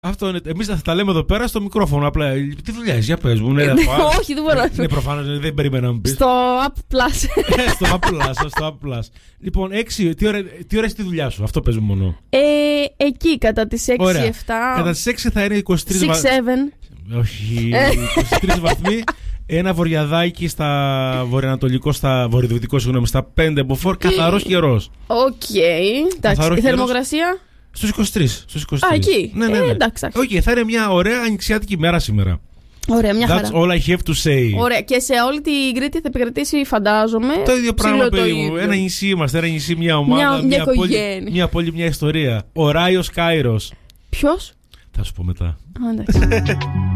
Αυτό είναι. Εμείς θα τα λέμε εδώ πέρα στο μικρόφωνο. Απλά. Τι δουλειά είσαι, για πες μου. Όχι, δεν μπορώ. Ναι, προφανώς δεν περίμενα να μου πεις. Στο App Plus. Στο App Plus. Λοιπόν, 6, τι ώρα είναι τη δουλειά σου, αυτό παίζουμε μόνο. Εκεί κατά τις 6-7. Κατά τις 6 θα είναι 23 βαθμοί. 6-7. Όχι, 23 βαθμοί. Ένα βοριαδάκι στα βορειοανατολικό, στα βορειοδυτικό, συγγνώμη, στα 5 μποφόρ, καθαρός καιρός. Οκ. Εντάξει. Η θερμοκρασία. Στους 23. Α, εκεί. Ναι. Εντάξει. Okay, θα είναι μια ωραία ανοιξιάτικη μέρα σήμερα. Ωραία, μια χαρά. That's all I have to say. Ωραία, και σε όλη την Κρήτη θα επικρατήσει, φαντάζομαι. Το ίδιο πράγμα, παιδί μου. Ένα νησί είμαστε, ένα νησί, μια ομάδα, μια πόλη, μια ιστορία. Ο Ράιος Κάιρος. Ποιος? Θα σου πω μετά. Εντάξει.